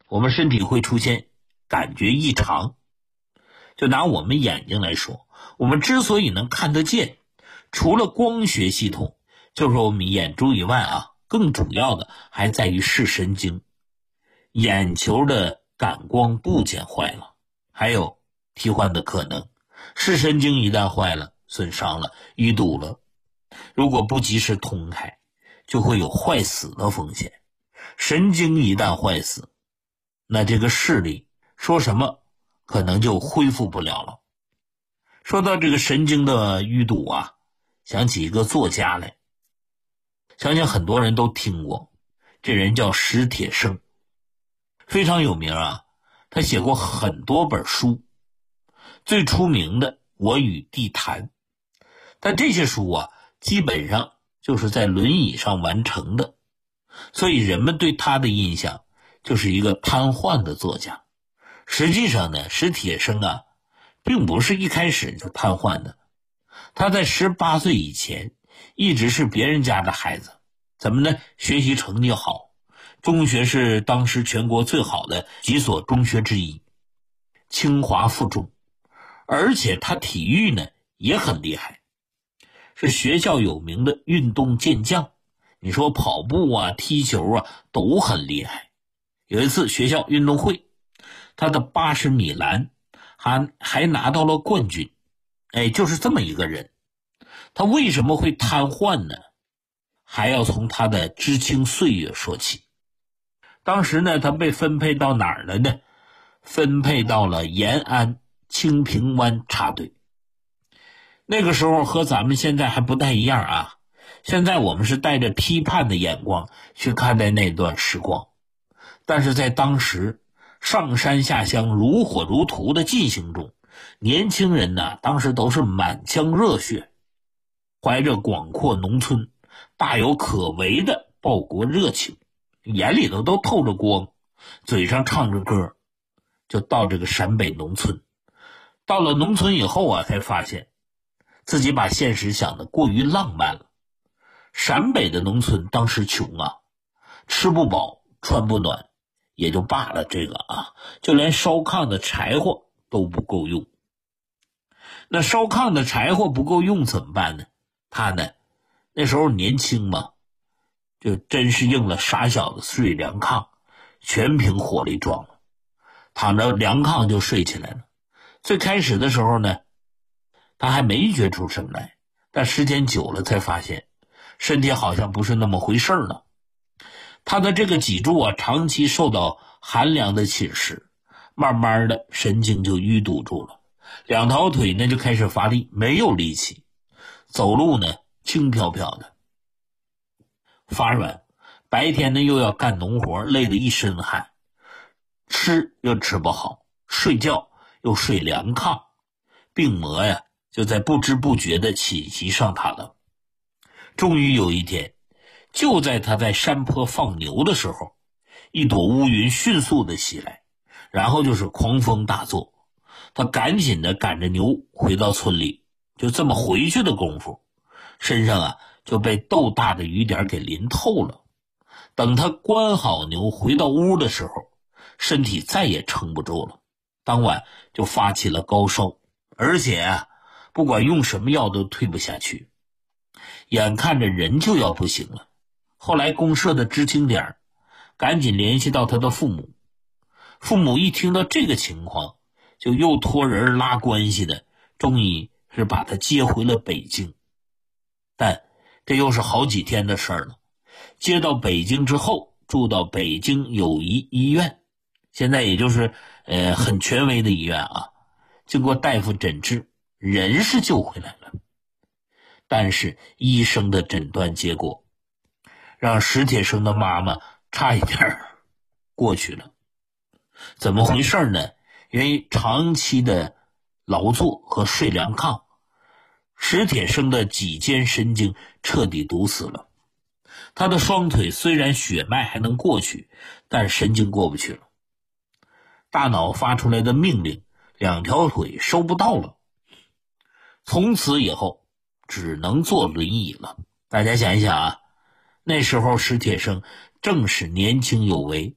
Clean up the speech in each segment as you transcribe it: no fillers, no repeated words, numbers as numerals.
我们身体会出现感觉异常。就拿我们眼睛来说，我们之所以能看得见，除了光学系统，就是我们眼珠以外啊，更主要的还在于视神经。眼球的感光部件坏了，还有替换的可能。视神经一旦坏了，损伤了，淤堵了，如果不及时通开，就会有坏死的风险。神经一旦坏死，那这个视力说什么可能就恢复不了了。说到这个神经的淤堵啊，想起一个作家来，相信很多人都听过，这人叫史铁生，非常有名啊，他写过很多本书，最出名的《我与地坛》，但这些书啊，基本上就是在轮椅上完成的，所以人们对他的印象就是一个瘫痪的作家。实际上呢，史铁生啊，并不是一开始就瘫痪的，他在18岁以前一直是别人家的孩子。怎么呢？学习成绩好，中学是当时全国最好的几所中学之一，清华附中。而且他体育呢也很厉害，是学校有名的运动健将。你说跑步啊、踢球啊都很厉害。有一次学校运动会，他的80米栏还拿到了冠军。就是这么一个人。他为什么会瘫痪呢？还要从他的知青岁月说起。当时呢，他被分配到哪儿了呢？分配到了延安清平湾插队。那个时候和咱们现在还不太一样啊，现在我们是带着批判的眼光去看待那段时光，但是在当时上山下乡如火如荼的进行中，年轻人呢，当时都是满腔热血，怀着广阔农村大有可为的报国热情，眼里头都透着光，嘴上唱着歌，就到这个陕北农村。到了农村以后啊，才发现自己把现实想得过于浪漫了。陕北的农村当时穷啊，吃不饱穿不暖也就罢了，就连烧炕的柴火都不够用。那烧炕的柴火不够用怎么办呢？他呢那时候年轻嘛，就真是应了傻小子睡凉炕，全凭火力壮了，躺着凉炕就睡起来了。最开始的时候呢，他还没觉出什么来，但时间久了才发现身体好像不是那么回事了。他的这个脊柱啊，长期受到寒凉的侵蚀，慢慢的神经就淤堵住了，两条腿呢就开始乏力，没有力气，走路呢轻飘飘的，发软，白天呢又要干农活，累得一身汗，吃又吃不好，睡觉又睡凉炕，病魔呀就在不知不觉地侵袭上他了。终于有一天，就在他在山坡放牛的时候，一朵乌云迅速地袭来，然后就是狂风大作。他赶紧地赶着牛回到村里，就这么回去的功夫，身上啊就被豆大的雨点给淋透了。等他关好牛回到屋的时候，身体再也撑不住了，当晚就发起了高烧，而且啊不管用什么药都退不下去，眼看着人就要不行了。后来公社的知青点赶紧联系到他的父母，父母一听到这个情况，就又托人拉关系的，终于是把他接回了北京。但这又是好几天的事了。接到北京之后，住到北京友谊医院，现在也就是很权威的医院啊。经过大夫诊治，人是救回来了，但是医生的诊断结果让史铁生的妈妈差一点过去了。怎么回事呢？因为长期的劳作和睡凉炕，史铁生的脊间神经彻底堵死了。他的双腿虽然血脉还能过去，但神经过不去了。大脑发出来的命令，两条腿收不到了。从此以后只能坐轮椅了。大家想一想啊，那时候史铁生正是年轻有为，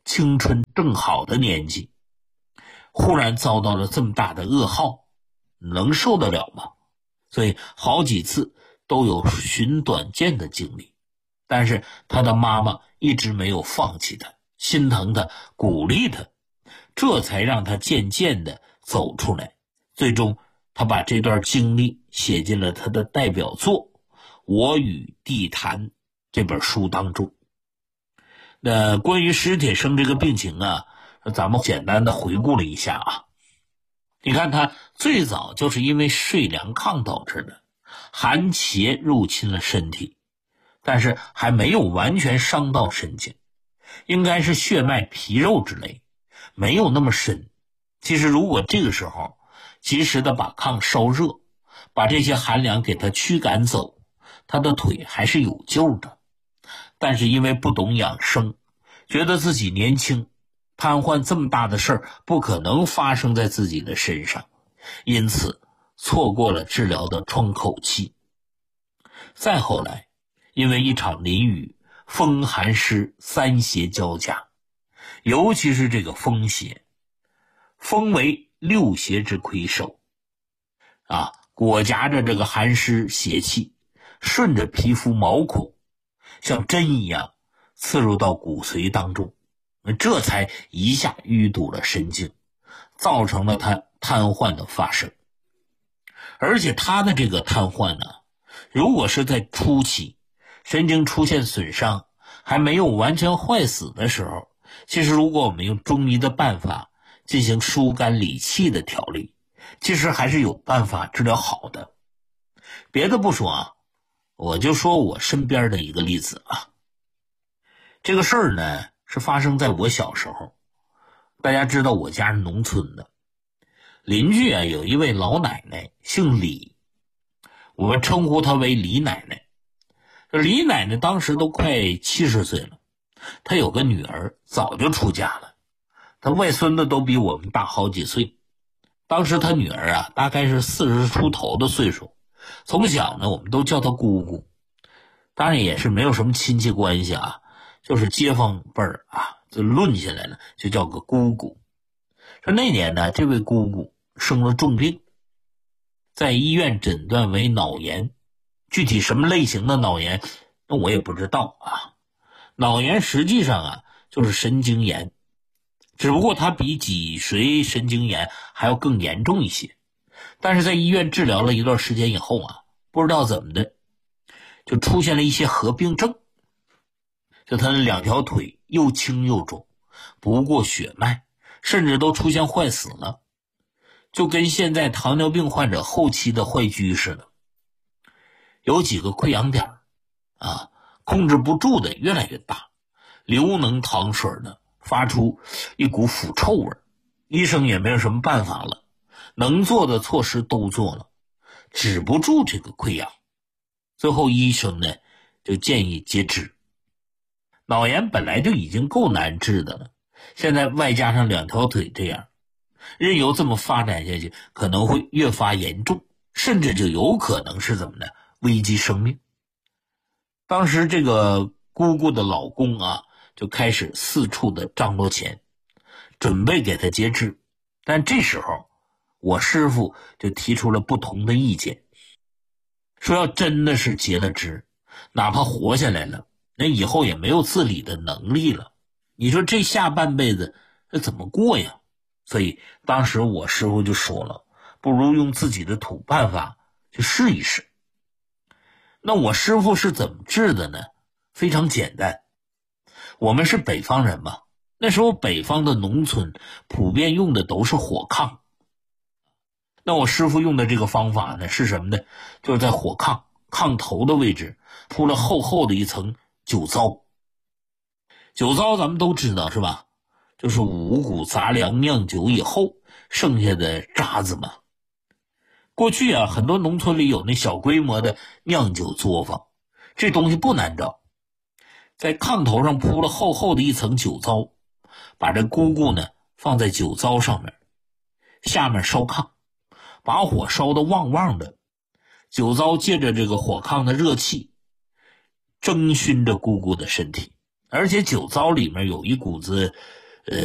青春正好的年纪，忽然遭到了这么大的噩耗，能受得了吗？所以好几次都有寻短见的经历，但是他的妈妈一直没有放弃他，心疼他，鼓励他，这才让他渐渐地走出来。最终他把这段经历写进了他的代表作《我与地坛》这本书当中。那关于史铁生这个病情啊，咱们简单的回顾了一下啊。你看他最早就是因为睡凉炕导致的，寒邪入侵了身体，但是还没有完全伤到神经，应该是血脉皮肉之类，没有那么深。其实如果这个时候及时的把炕烧热，把这些寒凉给他驱赶走，他的腿还是有救的。但是因为不懂养生，觉得自己年轻，瘫痪这么大的事儿不可能发生在自己的身上，因此错过了治疗的窗口期。再后来因为一场淋雨，风寒湿三邪交加，尤其是这个风邪，风为六邪之魁首啊，裹夹着这个寒湿邪气，顺着皮肤毛孔像针一样刺入到骨髓当中，这才一下淤堵了神经，造成了他瘫痪的发生。而且他的这个瘫痪呢，如果是在初期神经出现损伤还没有完全坏死的时候，其实如果我们用中医的办法进行疏肝理气的调理，其实还是有办法治疗好的。别的不说啊，我就说我身边的一个例子啊。这个事儿呢是发生在我小时候。大家知道我家是农村的，邻居啊有一位老奶奶姓李，我们称呼她为李奶奶。李奶奶当时都快70岁了，她有个女儿早就出嫁了，她外孙子都比我们大好几岁。当时她女儿啊大概是40出头的岁数，从小呢我们都叫她姑姑，当然也是没有什么亲戚关系啊，就是街坊辈儿啊，就论下来了就叫个姑姑。说那年呢，这位姑姑生了重病，在医院诊断为脑炎，具体什么类型的脑炎那我也不知道啊。脑炎实际上啊就是神经炎，只不过它比脊髓神经炎还要更严重一些。但是在医院治疗了一段时间以后啊，不知道怎么的就出现了一些合并症，就他的两条腿又轻又重，不过血脉，甚至都出现坏死了，就跟现在糖尿病患者后期的坏疽似的，有几个溃疡点啊，控制不住的越来越大，流脓淌水的，发出一股腐臭味。医生也没有什么办法了，能做的措施都做了，止不住这个溃疡。最后医生呢就建议截肢。脑炎本来就已经够难治的了，现在外加上两条腿这样，任由这么发展下去可能会越发严重，甚至就有可能是怎么呢，危及生命。当时这个姑姑的老公啊就开始四处的张罗钱，准备给她截肢。但这时候我师父就提出了不同的意见，说要真的是截了肢，哪怕活下来了，那以后也没有自理的能力了，你说这下半辈子这怎么过呀？所以当时我师父就说了，不如用自己的土办法去试一试。那我师父是怎么治的呢？非常简单，我们是北方人嘛，那时候北方的农村普遍用的都是火炕。那我师父用的这个方法呢是什么呢？就是在火炕头的位置铺了厚厚的一层酒糟。酒糟咱们都知道是吧，就是五谷杂粮酿酒以后剩下的渣子嘛。过去啊很多农村里有那小规模的酿酒作坊，这东西不难找，在炕头上铺了厚厚的一层酒糟，把这姑姑呢放在酒糟上面，下面烧炕，把火烧得旺旺的，酒糟借着这个火炕的热气蒸熏着姑姑的身体，而且酒糟里面有一股子